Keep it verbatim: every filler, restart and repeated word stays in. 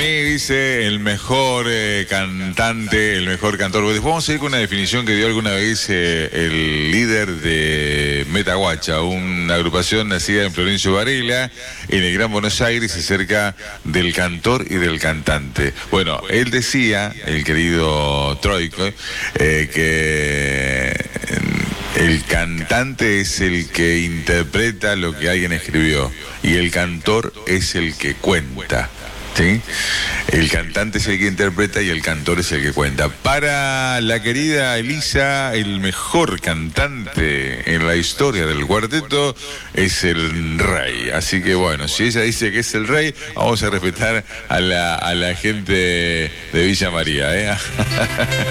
Dice el mejor eh, cantante, el mejor cantor. Después vamos a ir con una definición que dio alguna vez eh, el líder de Metaguacha, una agrupación nacida en Florencio Varela, en el Gran Buenos Aires, acerca del cantor y del cantante. Bueno, él decía, el querido Troiko, eh, que el cantante es el que interpreta lo que alguien escribió y el cantor es el que cuenta. ¿Sí? El cantante es el que interpreta y el cantor es el que cuenta. Para la querida Elisa, el mejor cantante en la historia del cuarteto es el rey. Así que bueno, si ella dice que es el rey, vamos a respetar a la, a la gente de Villa María, ¿eh?